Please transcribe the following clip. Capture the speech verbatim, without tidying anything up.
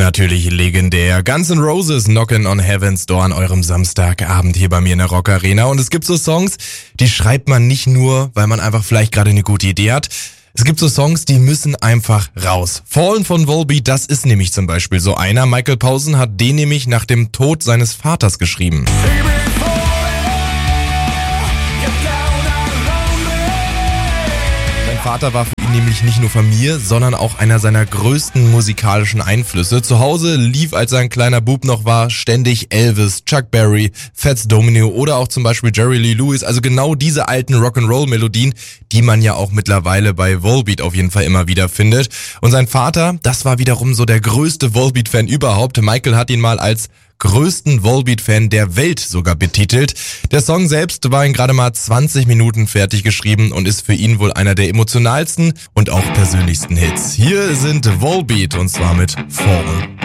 Natürlich legendär. Guns N' Roses Knockin' on Heaven's Door an eurem Samstagabend hier bei mir in der Rock Arena. Und es gibt so Songs, die schreibt man nicht nur, weil man einfach vielleicht gerade eine gute Idee hat. Es gibt so Songs, die müssen einfach raus. Fallen von Volbeat, das ist nämlich zum Beispiel so einer. Michael Posen hat den nämlich nach dem Tod seines Vaters geschrieben. Sein Vater war für ihn nämlich nicht nur Familie, sondern auch einer seiner größten musikalischen Einflüsse. Zu Hause lief, als er ein kleiner Bub noch war, ständig Elvis, Chuck Berry, Fats Domino oder auch zum Beispiel Jerry Lee Lewis. Also genau diese alten Rock'n'Roll-Melodien, die man ja auch mittlerweile bei Volbeat auf jeden Fall immer wieder findet. Und sein Vater, das war wiederum so der größte Volbeat-Fan überhaupt. Michael hat ihn mal als größten Volbeat-Fan der Welt sogar betitelt. Der Song selbst war in gerade mal zwanzig Minuten fertig geschrieben und ist für ihn wohl einer der emotionalsten und auch persönlichsten Hits. Hier sind Volbeat und zwar mit Fallen.